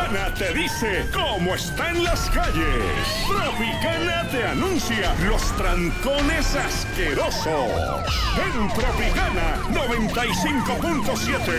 Tropicana te dice cómo está en las calles. Tropicana te anuncia los trancones asquerosos. En Tropicana 95.7,